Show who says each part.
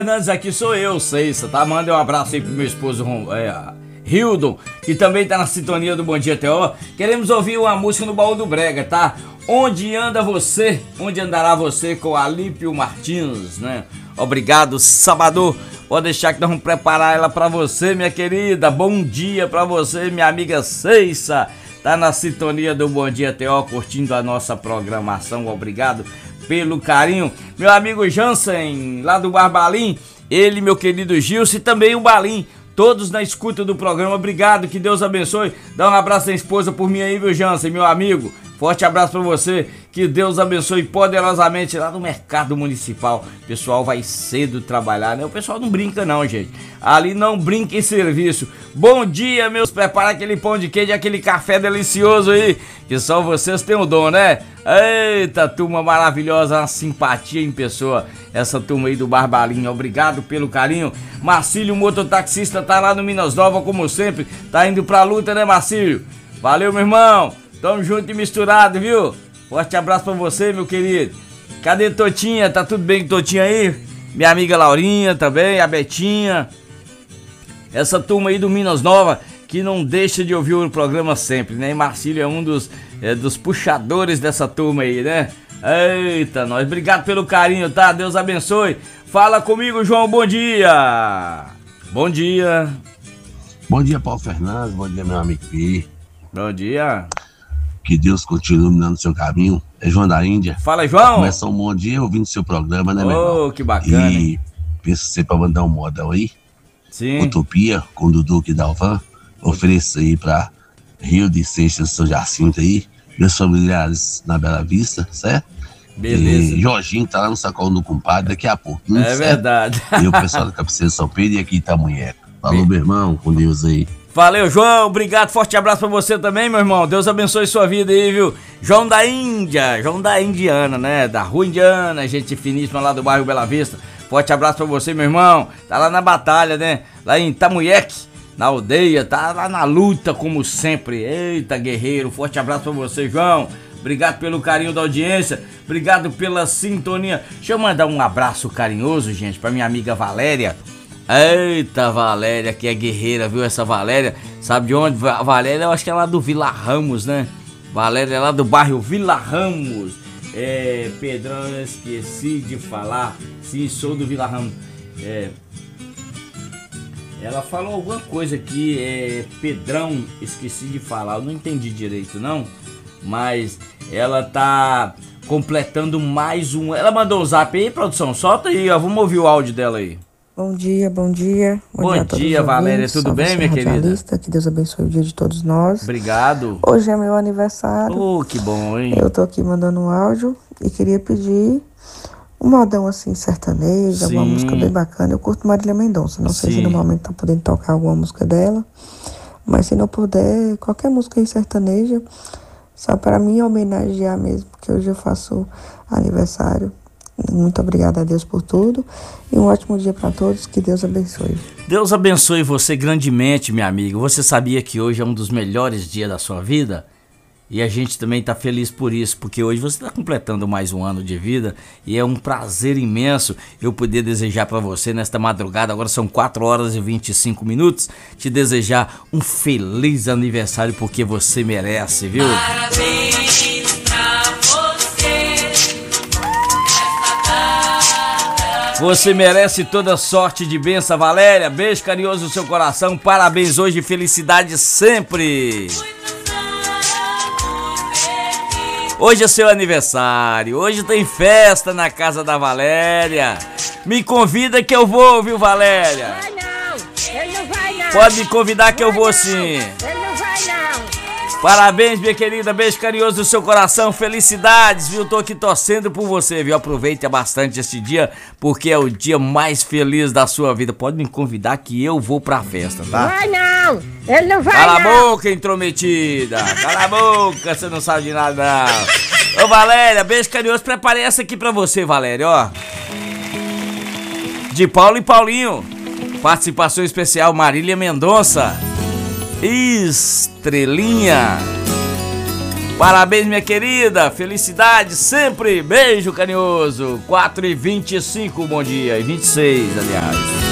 Speaker 1: Fernandes, aqui sou eu, Ceissa, tá? Manda um abraço aí pro meu esposo Hildon, que também tá na sintonia do Bom Dia Teó. Queremos ouvir uma música no Baú do Brega, tá? Onde anda você? Onde andará você, com Alípio Martins, né? Obrigado, Sabador. Pode deixar que nós vamos preparar ela pra você, minha querida. Bom dia pra você, minha amiga Ceissa. Tá na sintonia do Bom Dia Teó, curtindo a nossa programação. Obrigado pelo carinho. Meu amigo Jansen, lá do Barbalim. Ele, meu querido Gilson, e também o Balim. Todos na escuta do programa. Obrigado, que Deus abençoe. Dá um abraço à esposa por mim aí, viu, Jansen, meu amigo. Forte abraço pra você, que Deus abençoe poderosamente lá no Mercado Municipal. O pessoal vai cedo trabalhar, né? O pessoal não brinca não, gente. Ali não brinca em serviço. Bom dia, meus. Prepara aquele pão de queijo, aquele café delicioso aí, que só vocês têm o dom, né? Eita, turma maravilhosa, uma simpatia em pessoa. Essa turma aí do Barbalinho, obrigado pelo carinho. Marcílio, mototaxista, tá lá no Minas Nova, como sempre. Tá indo pra luta, né, Marcílio? Valeu, meu irmão. Tamo junto e misturado, viu? Forte abraço pra você, meu querido. Cadê Totinha? Tá tudo bem com Totinha aí? Minha amiga Laurinha também, a Betinha. Essa turma aí do Minas Nova, que não deixa de ouvir o programa sempre, né? E Marcílio é um dos puxadores dessa turma aí, né? Eita, nós. Obrigado pelo carinho, tá? Deus abençoe. Fala comigo, João. Bom dia. Bom dia.
Speaker 2: Bom dia, Paulo Fernandes. Bom dia, meu amigo Pi.
Speaker 1: Bom dia.
Speaker 2: Que Deus continue iluminando o seu caminho. É João da Índia.
Speaker 1: Fala, João.
Speaker 2: Começa um bom dia ouvindo o seu programa, né, meu irmão?
Speaker 1: Oh, que bacana.
Speaker 2: E penso você pra mandar um modão aí.
Speaker 1: Sim.
Speaker 2: Utopia, com o Dudu e Dalvan. Ofereço aí pra Rio de Seixas, São Jacinto aí. Meus familiares na Bela Vista, certo?
Speaker 1: Beleza.
Speaker 2: E Jorginho tá lá no sacolão do compadre daqui a pouco.
Speaker 1: É
Speaker 2: certo?
Speaker 1: verdade.
Speaker 2: E o pessoal da Cabeceira de São Pedro e aqui Itamunheca. Falou, meu irmão, com Deus aí.
Speaker 1: Valeu, João, obrigado, forte abraço pra você também, meu irmão. Deus abençoe sua vida aí, viu? João da Índia, João da Indiana, né? Da Rua Indiana, gente finíssima lá do bairro Bela Vista. Forte abraço pra você, meu irmão. Tá lá na batalha, né? Lá em Itamunheque, na aldeia, tá lá na luta, como sempre. Eita, guerreiro, forte abraço pra você, João. Obrigado pelo carinho da audiência, obrigado pela sintonia. Deixa eu mandar um abraço carinhoso, gente, pra minha amiga Valéria. Eita, Valéria, que é guerreira, viu? Essa Valéria, sabe de onde? Valéria, eu acho que é lá do Vila Ramos, né? Valéria é lá do bairro Vila Ramos. Pedrão, eu esqueci de falar. Sim, sou do Vila Ramos. Ela falou alguma coisa aqui, Pedrão, esqueci de falar. Eu não entendi direito, não. Mas ela tá completando mais um. Ela mandou um zap aí, produção. Solta aí, ó. Vamos ouvir o áudio dela aí.
Speaker 3: Bom dia, bom dia.
Speaker 1: Bom dia, Valéria. Tudo bem, minha querida?
Speaker 3: Que Deus abençoe o dia de todos nós.
Speaker 1: Obrigado.
Speaker 3: Hoje é meu aniversário.
Speaker 1: Oh, que bom, hein?
Speaker 3: Eu tô aqui mandando um áudio e queria pedir um modão assim, sertanejo, uma música bem bacana. Eu curto Marília Mendonça. Não sei se no momento tá podendo tocar alguma música dela, mas se não puder, qualquer música aí sertaneja, só para mim homenagear mesmo, porque hoje eu faço aniversário. Muito obrigada a Deus por tudo e um ótimo dia para todos, que Deus abençoe.
Speaker 1: Deus abençoe você grandemente, minha amiga. Você sabia que hoje é um dos melhores dias da sua vida? E a gente também está feliz por isso, porque hoje você está completando mais um ano de vida e é um prazer imenso eu poder desejar para você nesta madrugada, agora são 4 horas e 25 minutos, te desejar um feliz aniversário, porque você merece, viu?
Speaker 4: Parabéns pra você.
Speaker 1: Você merece toda sorte de bênção, Valéria. Beijo carinhoso no seu coração, parabéns hoje e felicidade sempre. Hoje é seu aniversário, hoje tem festa na casa da Valéria. Me convida que eu vou, viu, Valéria?
Speaker 5: Vai não, ele não vai não.
Speaker 1: Pode me convidar que eu vou sim.
Speaker 5: Ele não vai não.
Speaker 1: Parabéns, minha querida, beijo carinhoso no seu coração, felicidades, viu? Tô aqui torcendo por você, viu? Aproveite bastante este dia, porque é o dia mais feliz da sua vida. Pode me convidar que eu vou pra festa, tá?
Speaker 5: Vai não, ele não vai
Speaker 1: Cala
Speaker 5: não.
Speaker 1: a boca, intrometida. Cala a boca, você não sabe de nada, não. Ô, Valéria, beijo carinhoso. Preparei essa aqui pra você, Valéria, ó. De Paulo e Paulinho. Participação especial, Marília Mendonça. Estrelinha. Parabéns, minha querida. Felicidade sempre. Beijo carinhoso. 4h25, bom dia. E 26, aliás.